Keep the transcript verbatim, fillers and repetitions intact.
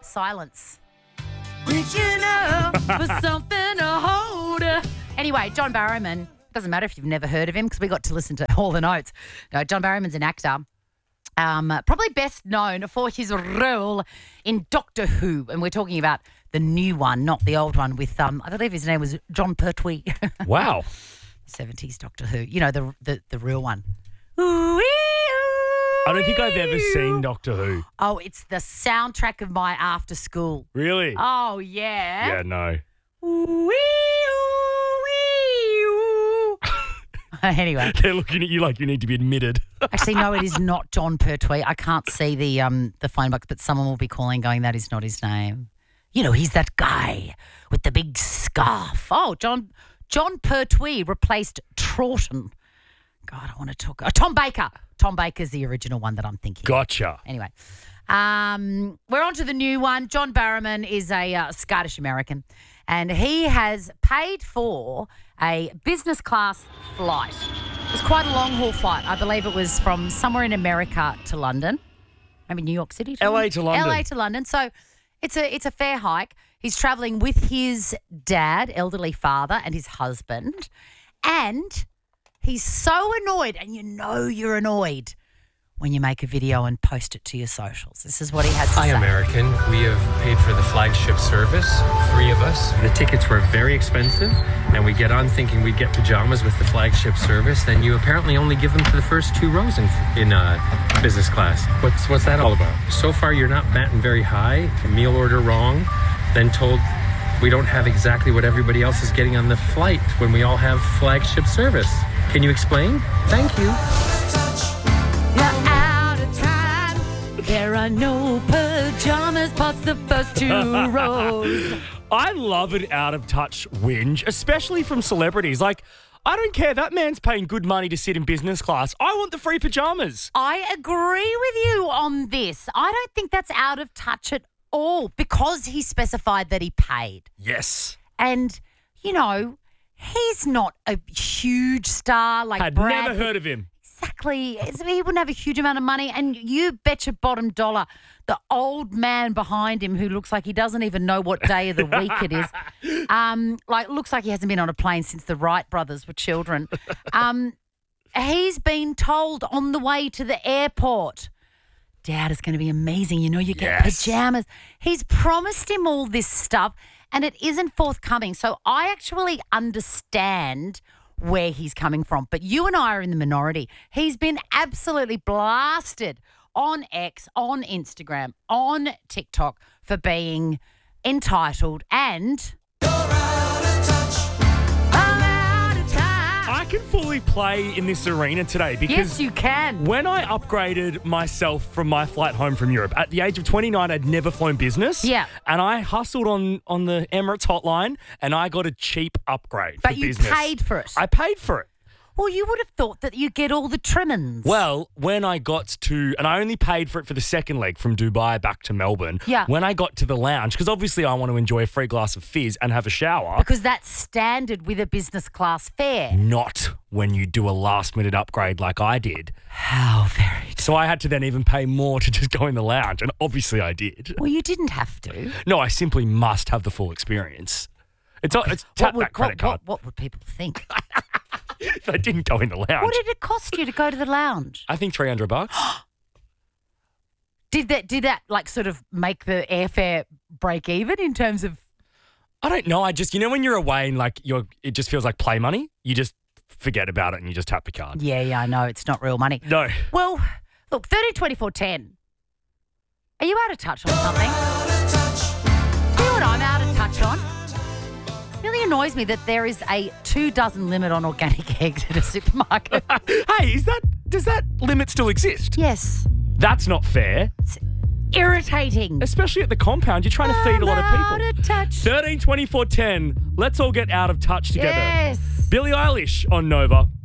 silence. Reaching up for something to hold. Anyway, John Barrowman, doesn't matter if you've never heard of him because we got to listen to all the notes. No, John Barrowman's an actor. Um, probably best known for his role in Doctor Who. And we're talking about the new one, not the old one with, um, I believe his name was John Pertwee. Wow. seventies Doctor Who. You know, the the, the real one. Ooh-wee, I don't think I've ever seen Doctor Who. Oh, it's the soundtrack of my after school. Really? Oh, yeah. Yeah, no. Ooh-wee, ooh-wee, ooh. Anyway. They're looking at you like you need to be admitted. Actually, no, it is not John Pertwee. I can't see the um the phone box, but someone will be calling going, that is not his name. You know, he's that guy with the big scarf. Oh, John John Pertwee replaced Troughton. God, I want to talk. Oh, Tom Baker. Tom Baker's the original one that I'm thinking. Gotcha. Anyway, um, we're on to the new one. John Barrowman is a uh, Scottish American, and he has paid for a business class flight. It was quite a long haul flight. I believe it was from somewhere in America to London, maybe New York City. To L A to London. L A to London. So it's a it's a fair hike. He's travelling with his dad, elderly father, and his husband, and he's so annoyed, and you know you're annoyed when you make a video and post it to your socials. This is what he has to Hi, say. American. We have paid for the flagship service, three of us. The tickets were very expensive, and we get on thinking we'd get pajamas with the flagship service. Then you apparently only give them to the first two rows in, in uh, business class. What's what's that all about? So far, you're not batting very high. A meal order wrong, then told we don't have exactly what everybody else is getting on the flight when we all have flagship service. Can you explain? Thank you. You're out of time. There are no pajamas past the first two rows. I love an out-of-touch whinge, especially from celebrities. Like, I don't care. That man's paying good money to sit in business class. I want the free pajamas. I agree with you on this. I don't think that's out of touch at all because he specified that he paid. Yes. And, you know, he's not a huge star like Had Brad. never heard of him. Exactly. He wouldn't have a huge amount of money. And you bet your bottom dollar the old man behind him who looks like he doesn't even know what day of the week it is, um, like looks like he hasn't been on a plane since the Wright brothers were children. Um, he's been told on the way to the airport, Dad, it's going to be amazing. You know, you get Yes. pajamas. He's promised him all this stuff and it isn't forthcoming. So I actually understand where he's coming from. But you and I are in the minority. He's been absolutely blasted on X, on Instagram, on TikTok for being entitled and I can fully play in this arena today because yes, you can. when I upgraded myself from my flight home from Europe, at the age of twenty-nine, I'd never flown business. Yeah. And I hustled on, on the Emirates hotline and I got a cheap upgrade But for you business. paid for it. I paid for it. Well, you would have thought that you get all the trimmings. Well, when I got to, and I only paid for it for the second leg from Dubai back to Melbourne. Yeah. When I got to the lounge, because obviously I want to enjoy a free glass of fizz and have a shower. Because that's standard with a business class fare. Not when you do a last minute upgrade like I did. How very. So I had to then even pay more to just go in the lounge. And obviously I did. Well, you didn't have to. No, I simply must have the full experience. It's, it's What tap would, that credit what, card. what, what would people think? If I didn't go in the lounge. What did it cost you to go to the lounge? I think three hundred bucks. Did that did that like sort of make the airfare break even in terms of? I don't know. I just, you know, when you're away and like you're, it just feels like play money. You just forget about it and you just tap the card. Yeah, yeah, I know it's not real money. No. Well, look, thirteen twenty-four ten. Are you out of touch on something? Do you know what I'm out of touch on? It really annoys me that there is a two dozen limit on organic eggs at a supermarket. Hey, is that, does that limit still exist? Yes. That's not fair. It's irritating. Especially at the compound. You're trying to feed a lot of I'm out people. of touch. thirteen twenty-four ten. Let's all get out of touch together. Yes. Billie Eilish on Nova.